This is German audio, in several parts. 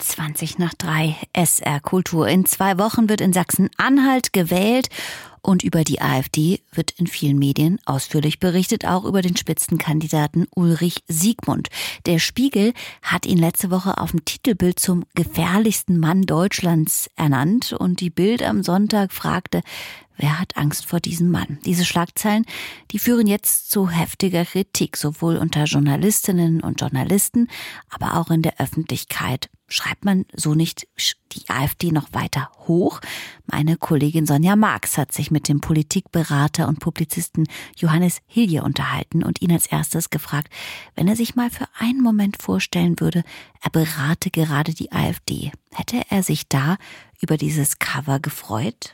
3:20 SR Kultur. In 2 Wochen wird in Sachsen-Anhalt gewählt und über die AfD wird in vielen Medien ausführlich berichtet, auch über den Spitzenkandidaten Ulrich Siegmund. Der Spiegel hat ihn letzte Woche auf dem Titelbild zum gefährlichsten Mann Deutschlands ernannt und die Bild am Sonntag fragte, wer hat Angst vor diesem Mann? Diese Schlagzeilen, die führen jetzt zu heftiger Kritik, sowohl unter Journalistinnen und Journalisten, aber auch in der Öffentlichkeit. Schreibt man so nicht die AfD noch weiter hoch? Meine Kollegin Sonja Marx hat sich mit dem Politikberater und Publizisten Johannes Hilje unterhalten und ihn als erstes gefragt, wenn er sich mal für einen Moment vorstellen würde, er berate gerade die AfD. Hätte er sich da über dieses Cover gefreut?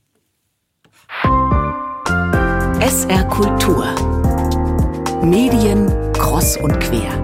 SR Kultur. Medien kross und quer.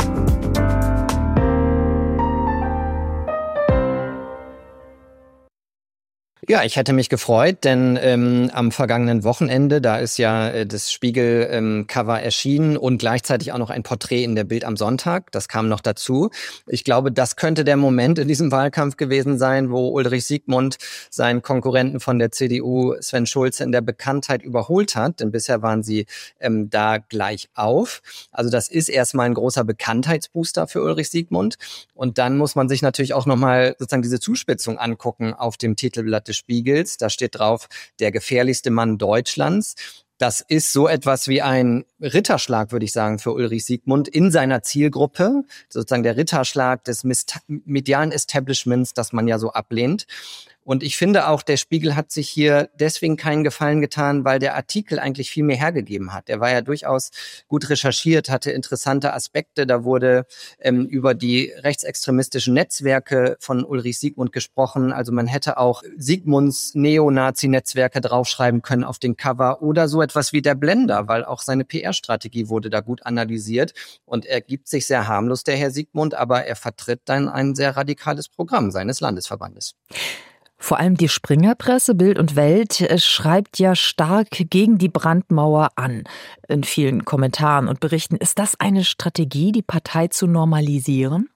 Ja, ich hätte mich gefreut, denn am vergangenen Wochenende, da ist ja das Spiegel-Cover erschienen und gleichzeitig auch noch ein Porträt in der Bild am Sonntag. Das kam noch dazu. Ich glaube, das könnte der Moment in diesem Wahlkampf gewesen sein, wo Ulrich Siegmund seinen Konkurrenten von der CDU, Sven Schulze, in der Bekanntheit überholt hat. Denn bisher waren sie da gleich auf. Also das ist erstmal ein großer Bekanntheitsbooster für Ulrich Siegmund. Und dann muss man sich natürlich auch nochmal sozusagen diese Zuspitzung angucken auf dem Titelblatt des Spiegels. Da steht drauf, der gefährlichste Mann Deutschlands. Das ist so etwas wie ein Ritterschlag, würde ich sagen, für Ulrich Siegmund in seiner Zielgruppe. Sozusagen der Ritterschlag des medialen Establishments, das man ja so ablehnt. Und ich finde auch, der Spiegel hat sich hier deswegen keinen Gefallen getan, weil der Artikel eigentlich viel mehr hergegeben hat. Er war ja durchaus gut recherchiert, hatte interessante Aspekte. Da wurde über die rechtsextremistischen Netzwerke von Ulrich Siegmund gesprochen. Also man hätte auch Siegmunds Neonazi-Netzwerke draufschreiben können auf den Cover oder so etwas wie der Blender, weil auch seine PR-Strategie wurde da gut analysiert. Und er gibt sich sehr harmlos, der Herr Siegmund, aber er vertritt dann ein sehr radikales Programm seines Landesverbandes. Vor allem die Springerpresse, Bild und Welt, schreibt ja stark gegen die Brandmauer an in vielen Kommentaren und Berichten. Ist das eine Strategie, die Partei zu normalisieren?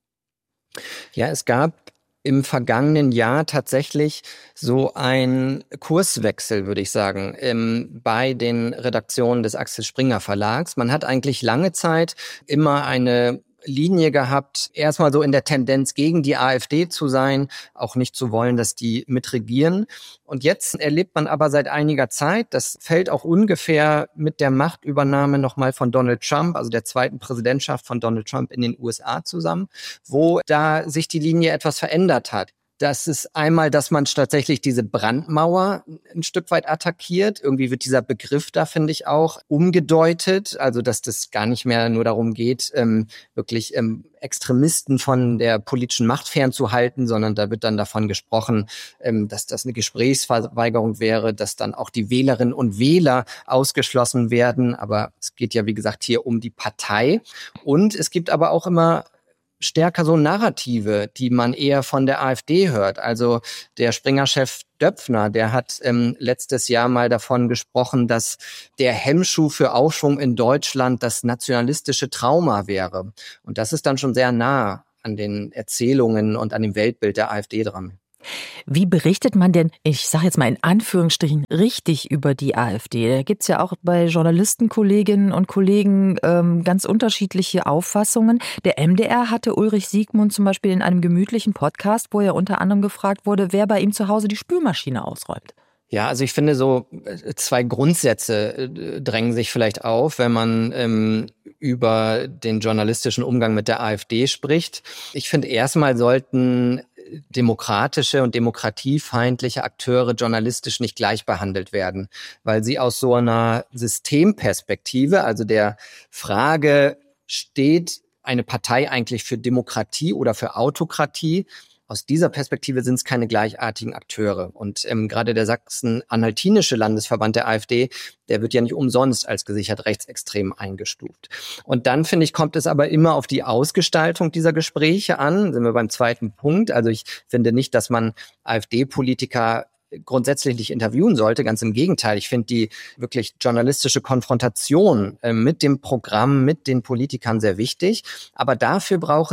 Ja, es gab im vergangenen Jahr tatsächlich so ein Kurswechsel, würde ich sagen, bei den Redaktionen des Axel Springer Verlags. Man hat eigentlich lange Zeit immer eine Linie gehabt, erstmal so in der Tendenz gegen die AfD zu sein, auch nicht zu wollen, dass die mitregieren. Und jetzt erlebt man aber seit einiger Zeit, das fällt auch ungefähr mit der Machtübernahme nochmal von Donald Trump, also der zweiten Präsidentschaft von Donald Trump in den USA zusammen, wo da sich die Linie etwas verändert hat. Das ist einmal, dass man tatsächlich diese Brandmauer ein Stück weit attackiert. Irgendwie wird dieser Begriff da, finde ich, auch umgedeutet. Also, dass das gar nicht mehr nur darum geht, wirklich Extremisten von der politischen Macht fernzuhalten, sondern da wird dann davon gesprochen, dass das eine Gesprächsverweigerung wäre, dass dann auch die Wählerinnen und Wähler ausgeschlossen werden. Aber es geht ja, wie gesagt, hier um die Partei. Und es gibt aber auch immer stärker so Narrative, die man eher von der AfD hört. Also der Springer-Chef Döpfner, der hat letztes Jahr mal davon gesprochen, dass der Hemmschuh für Aufschwung in Deutschland das nationalistische Trauma wäre. Und das ist dann schon sehr nah an den Erzählungen und an dem Weltbild der AfD dran. Wie berichtet man denn, ich sage jetzt mal in Anführungsstrichen, richtig über die AfD? Da gibt's ja auch bei Journalistenkolleginnen und Kollegen ganz unterschiedliche Auffassungen. Der MDR hatte Ulrich Siegmund zum Beispiel in einem gemütlichen Podcast, wo er unter anderem gefragt wurde, wer bei ihm zu Hause die Spülmaschine ausräumt. Ja, also ich finde so 2 Grundsätze drängen sich vielleicht auf, wenn man über den journalistischen Umgang mit der AfD spricht. Ich finde, erstmal sollten demokratische und demokratiefeindliche Akteure journalistisch nicht gleich behandelt werden, weil sie aus so einer Systemperspektive, also der Frage, steht eine Partei eigentlich für Demokratie oder für Autokratie? Aus dieser Perspektive sind es keine gleichartigen Akteure. Und gerade der sachsen-anhaltinische Landesverband der AfD, der wird ja nicht umsonst als gesichert rechtsextrem eingestuft. Und dann, finde ich, kommt es aber immer auf die Ausgestaltung dieser Gespräche an. Sind wir beim zweiten Punkt. Also ich finde nicht, dass man AfD-Politiker grundsätzlich nicht interviewen sollte. Ganz im Gegenteil. Ich finde die wirklich journalistische Konfrontation mit dem Programm, mit den Politikern sehr wichtig. Aber dafür brauchen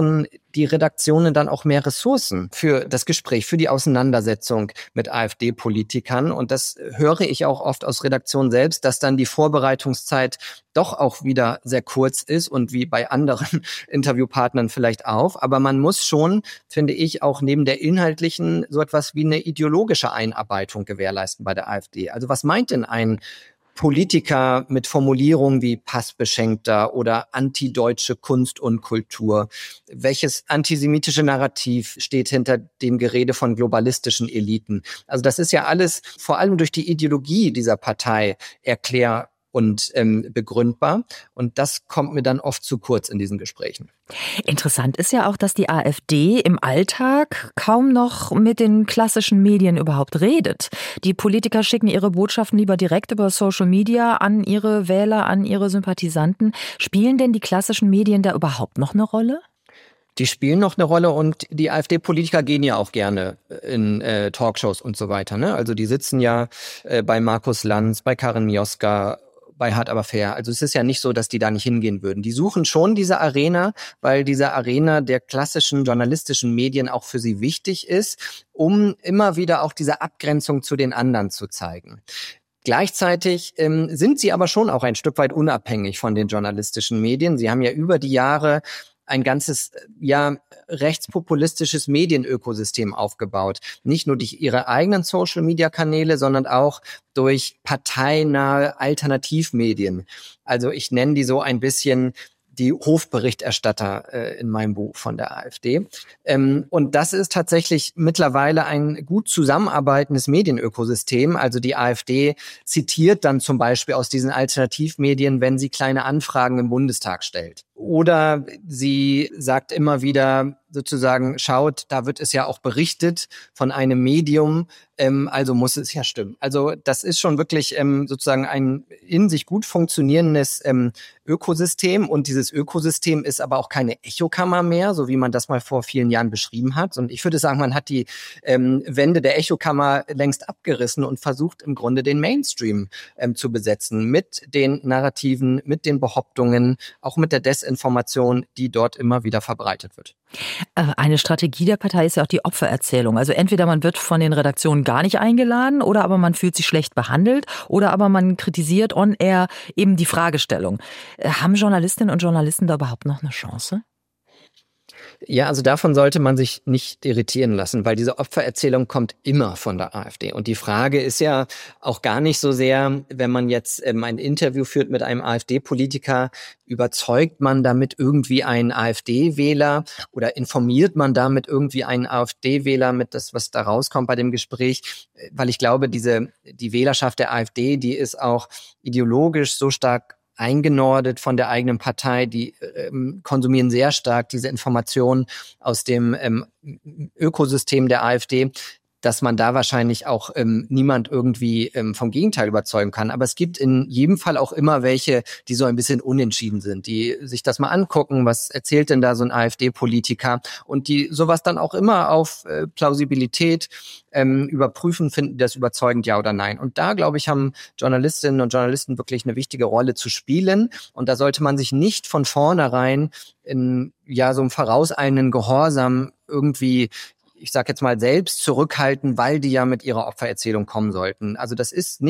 die Redaktionen dann auch mehr Ressourcen für das Gespräch, für die Auseinandersetzung mit AfD-Politikern. Und das höre ich auch oft aus Redaktionen selbst, dass dann die Vorbereitungszeit doch auch wieder sehr kurz ist und wie bei anderen Interviewpartnern vielleicht auch. Aber man muss schon, finde ich, auch neben der inhaltlichen so etwas wie eine ideologische Einarbeitung gewährleisten bei der AfD. Also was meint denn ein Politiker mit Formulierungen wie Passbeschenkter oder antideutsche Kunst und Kultur? Welches antisemitische Narrativ steht hinter dem Gerede von globalistischen Eliten? Also das ist ja alles vor allem durch die Ideologie dieser Partei erklärbar und begründbar. Und das kommt mir dann oft zu kurz in diesen Gesprächen. Interessant ist ja auch, dass die AfD im Alltag kaum noch mit den klassischen Medien überhaupt redet. Die Politiker schicken ihre Botschaften lieber direkt über Social Media an ihre Wähler, an ihre Sympathisanten. Spielen denn die klassischen Medien da überhaupt noch eine Rolle? Die spielen noch eine Rolle und die AfD-Politiker gehen ja auch gerne in Talkshows und so weiter. Ne? Also die sitzen ja bei Markus Lanz, bei Karin Mioska, bei Hart aber fair. Also es ist ja nicht so, dass die da nicht hingehen würden. Die suchen schon diese Arena, weil diese Arena der klassischen journalistischen Medien auch für sie wichtig ist, um immer wieder auch diese Abgrenzung zu den anderen zu zeigen. Gleichzeitig sind sie aber schon auch ein Stück weit unabhängig von den journalistischen Medien. Sie haben ja über die Jahre ein ganzes, rechtspopulistisches Medienökosystem aufgebaut. Nicht nur durch ihre eigenen Social-Media-Kanäle, sondern auch durch parteinahe Alternativmedien. Also ich nenne die so ein bisschen die Hofberichterstatter in meinem Buch von der AfD. Und das ist tatsächlich mittlerweile ein gut zusammenarbeitendes Medienökosystem. Also die AfD zitiert dann zum Beispiel aus diesen Alternativmedien, wenn sie kleine Anfragen im Bundestag stellt. Oder sie sagt immer wieder sozusagen, schaut, da wird es ja auch berichtet von einem Medium, also muss es ja stimmen. Also das ist schon wirklich sozusagen ein in sich gut funktionierendes Ökosystem. Und dieses Ökosystem ist aber auch keine Echokammer mehr, so wie man das mal vor vielen Jahren beschrieben hat. Und ich würde sagen, man hat die Wände der Echokammer längst abgerissen und versucht im Grunde den Mainstream zu besetzen mit den Narrativen, mit den Behauptungen, auch mit der Desinformation, die dort immer wieder verbreitet wird. Eine Strategie der Partei ist ja auch die Opfererzählung. Also entweder man wird von den Redaktionen gar nicht eingeladen oder aber man fühlt sich schlecht behandelt oder aber man kritisiert on air eben die Fragestellung. Haben Journalistinnen und Journalisten da überhaupt noch eine Chance? Ja, also davon sollte man sich nicht irritieren lassen, weil diese Opfererzählung kommt immer von der AfD. Und die Frage ist ja auch gar nicht so sehr, wenn man jetzt ein Interview führt mit einem AfD-Politiker, überzeugt man damit irgendwie einen AfD-Wähler oder informiert man damit irgendwie einen AfD-Wähler mit das, was da rauskommt bei dem Gespräch? Weil ich glaube, die Wählerschaft der AfD, die ist auch ideologisch so stark eingenordet von der eigenen Partei, die konsumieren sehr stark diese Informationen aus dem Ökosystem der AfD, dass man da wahrscheinlich auch niemand irgendwie vom Gegenteil überzeugen kann. Aber es gibt in jedem Fall auch immer welche, die so ein bisschen unentschieden sind, die sich das mal angucken, was erzählt denn da so ein AfD-Politiker und die sowas dann auch immer auf Plausibilität überprüfen, finden das überzeugend, ja oder nein. Und da, glaube ich, haben Journalistinnen und Journalisten wirklich eine wichtige Rolle zu spielen. Und da sollte man sich nicht von vornherein in so einem vorauseilenden Gehorsam irgendwie, ich sag jetzt mal, selbst zurückhalten, weil die ja mit ihrer Opfererzählung kommen sollten. Also das ist nicht